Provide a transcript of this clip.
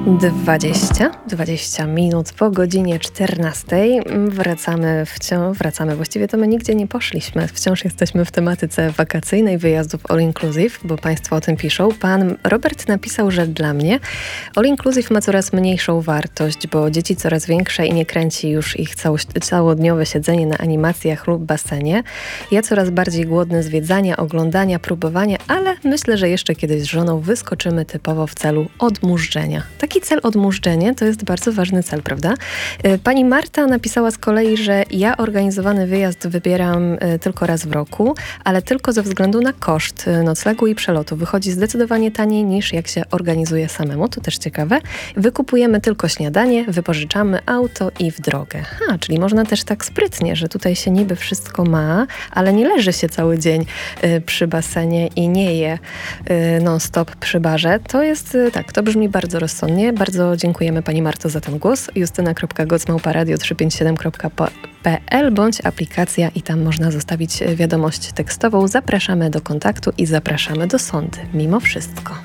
20 minut po godzinie 14. Wracamy, właściwie to my nigdzie nie poszliśmy. Wciąż jesteśmy w tematyce wakacyjnej, wyjazdów all inclusive, bo Państwo o tym piszą. Pan Robert napisał, że dla mnie all inclusive ma coraz mniejszą wartość, bo dzieci coraz większe i nie kręci już ich całodniowe siedzenie na animacjach lub basenie. Ja coraz bardziej głodny zwiedzania, oglądania, próbowania, ale myślę, że jeszcze kiedyś z żoną wyskoczymy typowo w celu odmurzczenia. Taki cel odmurzczenie to jest bardzo ważny cel, prawda? Pani Marta napisała z kolei, że ja organizowany wyjazd wybieram tylko raz w roku, ale tylko ze względu na koszt noclegu i przelotu. Wychodzi zdecydowanie taniej niż jak się organizuje samemu. To też ciekawe. Wykupujemy tylko śniadanie, wypożyczamy auto i w drogę. Czyli można też tak sprytnie, że tutaj się niby wszystko ma, ale nie leży się cały dzień przy basenie i nie je non-stop przy barze. To jest tak, to brzmi bardzo rozsądnie. Bardzo dziękujemy Pani Marto za ten głos. justyna.gocmałparadio357.pl bądź aplikacja i tam można zostawić wiadomość tekstową. Zapraszamy do kontaktu i zapraszamy do sądy. Mimo wszystko.